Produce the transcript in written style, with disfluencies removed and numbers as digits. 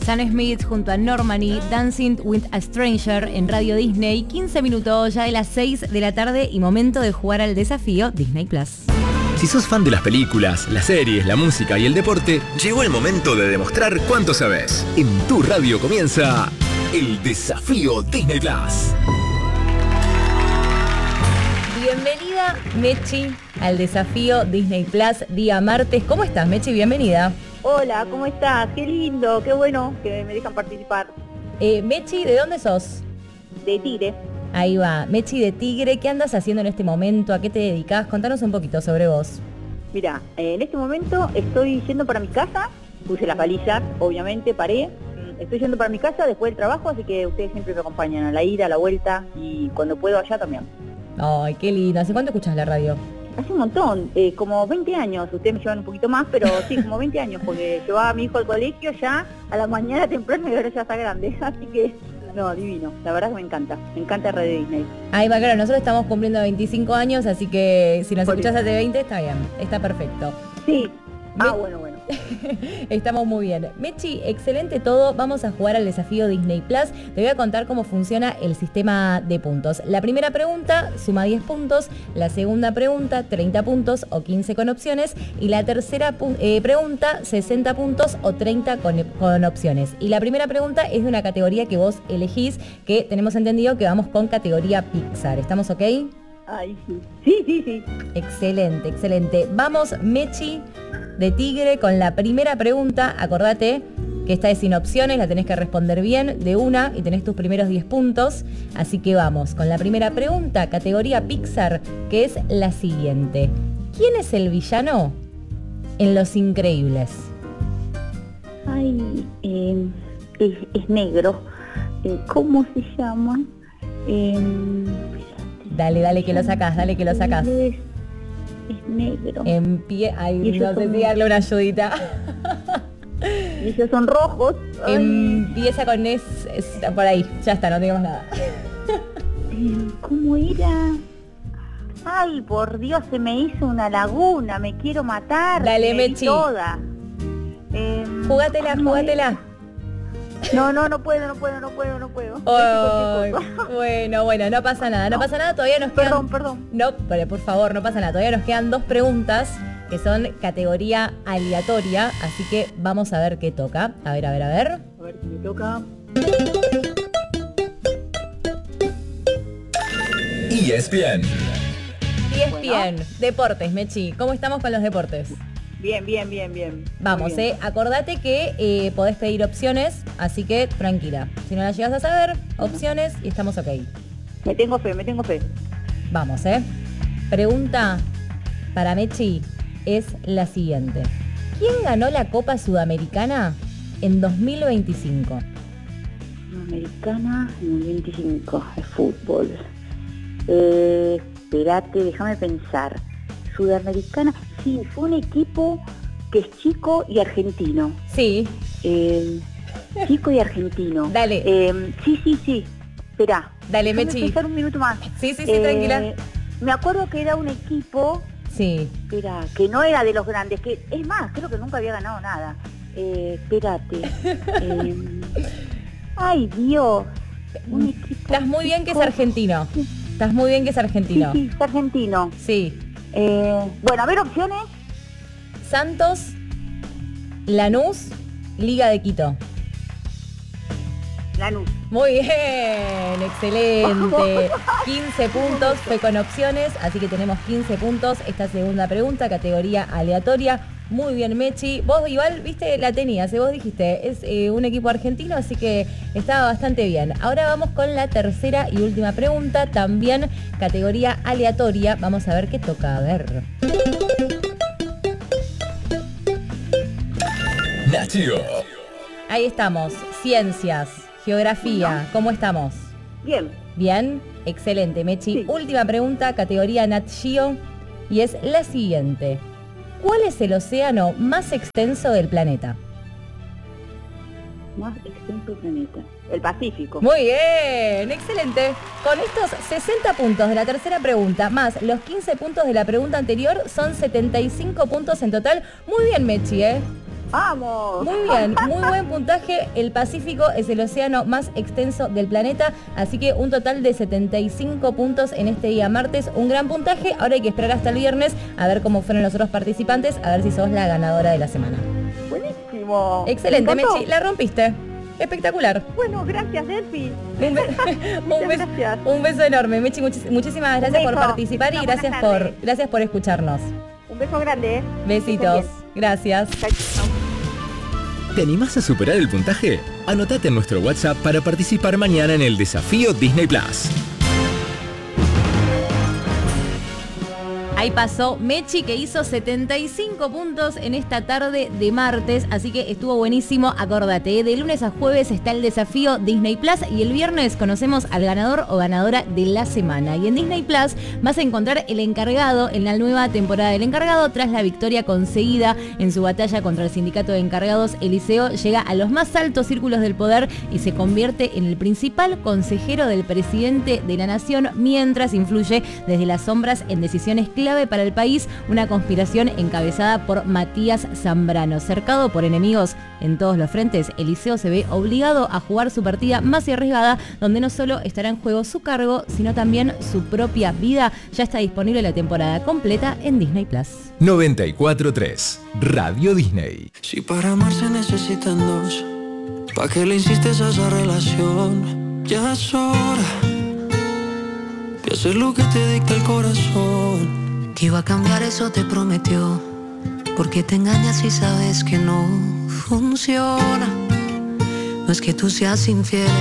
Sam Smith junto a Normani, Dancing with a Stranger en Radio Disney. 15 minutos ya de las 6 de la tarde y momento de jugar al desafío Disney Plus. Si sos fan de las películas, las series, la música y el deporte, llegó el momento de demostrar cuánto sabes. En tu radio comienza el desafío Disney Plus. Bienvenida, Mechi, al desafío Disney Plus, día martes. ¿Cómo estás, Mechi? Bienvenida. Hola, ¿cómo estás? Qué lindo, qué bueno que me dejan participar. Mechi, ¿de dónde sos? De Tigre. Ahí va, Mechi de Tigre. ¿Qué andas haciendo en este momento? ¿A qué te dedicás? Contanos un poquito sobre vos. Mira, en este momento estoy yendo para mi casa. Puse las balizas, obviamente, paré. Estoy yendo para mi casa después del trabajo, así que ustedes siempre me acompañan a la ida, a la vuelta y cuando puedo allá también. Ay, qué lindo. ¿Hace cuánto escuchás la radio? Hace un montón, como 20 años, ustedes me llevan un poquito más, pero sí, como 20 años, porque llevaba a mi hijo al colegio ya a la mañana temprano y ahora ya está grande, así que, no, divino, la verdad que me encanta Radio Disney. Ahí va, claro, nosotros estamos cumpliendo 25 años, así que si nos Por escuchás eso. hace 20, está bien, está perfecto. Sí, bueno. Estamos muy bien. Mechi, excelente todo. Vamos a jugar al desafío Disney Plus. Te voy a contar cómo funciona el sistema de puntos. La primera pregunta suma 10 puntos, la segunda pregunta 30 puntos o 15 con opciones y la tercera pregunta 60 puntos o 30 con opciones. Y la primera pregunta es de una categoría que vos elegís, que tenemos entendido que vamos con categoría Pixar. ¿Estamos ok? Ay, sí. Sí. Excelente, excelente. Vamos, Mechi de Tigre, con la primera pregunta. Acordate que esta es sin opciones, la tenés que responder bien de una y tenés tus primeros 10 puntos. Así que vamos con la primera pregunta, categoría Pixar, que es la siguiente. ¿Quién es el villano en Los Increíbles? Ay, es negro. ¿Cómo se llama? Dale que lo sacás. Es negro. Ay, no sé si darle una ayudita. Y ellos son rojos. Ay. Empieza con por ahí, ya está, no tenemos nada. ¿Cómo era? Ay, por Dios, se me hizo una laguna, me quiero matar. Dale, me vi Mechi. toda. Jugátela. No puedo. Ay, bueno, no pasa nada, todavía nos quedan... Perdón. No, pero por favor, no pasa nada, todavía nos quedan 2 preguntas que son categoría aleatoria, así que vamos a ver qué toca. A ver. A ver si me toca. ESPN. ESPN, deportes, Mechi, ¿cómo estamos con los deportes? Bien. Vamos, Muy bien. Acordate que podés pedir opciones, así que tranquila. Si no las llegas a saber, opciones y estamos ok. Me tengo fe. Vamos, Pregunta para Mechi es la siguiente. ¿Quién ganó la Copa Sudamericana en 2025? Americana en el 25, de fútbol. Espérate, déjame pensar. Sudamericana, sí, fue un equipo que es chico y argentino. Sí. Chico y argentino. Dale. Sí. Esperá. Dale, Déjame Mechi. pensar un minuto más. Sí, tranquila. Me acuerdo que era un equipo, Sí. espera, que no era de los grandes, que es más, creo que nunca había ganado nada. Espérate. Ay, Dios. Un equipo. Estás muy bien que es chico. argentino. Estás muy bien que es argentino. Sí, es argentino. Sí. Bueno, a ver opciones. Santos, Lanús, Liga de Quito. Lanús. Muy bien, excelente. 15 puntos, fue con opciones, así que tenemos 15 puntos. Esta segunda pregunta, categoría aleatoria. Muy bien, Mechi. Vos igual, viste, la tenías, vos dijiste, es un equipo argentino, así que estaba bastante bien. Ahora vamos con la tercera y última pregunta, también categoría aleatoria. Vamos a ver qué toca, a ver. Nat Geo. Ahí estamos, ciencias, geografía, ¿cómo estamos? Bien. Bien, excelente, Mechi. Sí. Última pregunta, categoría Nat Geo, y es la siguiente. ¿Cuál es el océano más extenso del planeta? Más extenso del planeta. El Pacífico. Muy bien, excelente. Con estos 60 puntos de la tercera pregunta, más los 15 puntos de la pregunta anterior, son 75 puntos en total. Muy bien, Mechi, ¡Vamos! Muy bien, muy buen puntaje. El Pacífico es el océano más extenso del planeta, así que un total de 75 puntos en este día martes. Un gran puntaje. Ahora hay que esperar hasta el viernes a ver cómo fueron los otros participantes, a ver si sos la ganadora de la semana. Buenísimo. Excelente, Mechi, la rompiste. Espectacular. Bueno, gracias, Delphi. Gracias. Un beso enorme, Mechi. Muchísimas gracias por participar y gracias por escucharnos. Un beso grande. Besitos. Gracias. ¿Te animás a superar el puntaje? Anotate en nuestro WhatsApp para participar mañana en el desafío Disney Plus. Ahí pasó Mechi, que hizo 75 puntos en esta tarde de martes, así que estuvo buenísimo. Acordate, de lunes a jueves está el desafío Disney Plus y el viernes conocemos al ganador o ganadora de la semana. Y en Disney Plus vas a encontrar el encargado en la nueva temporada del encargado. Tras la victoria conseguida en su batalla contra el sindicato de encargados, Eliseo llega a los más altos círculos del poder y se convierte en el principal consejero del presidente de la nación, mientras influye desde las sombras en decisiones clave para el país, una conspiración encabezada por Matías Zambrano. Cercado por enemigos en todos los frentes, Eliseo se ve obligado a jugar su partida más arriesgada, donde no solo estará en juego su cargo, sino también su propia vida. Ya está disponible la temporada completa en Disney Plus. 94.3 Radio Disney. Si para amar se necesitan dos, ¿pa' qué le insistes a esa relación? Ya es hora de hacer lo que te dicta el corazón. Que iba a cambiar, eso te prometió. Porque te engañas si sabes que no funciona. No es que tú seas infiel.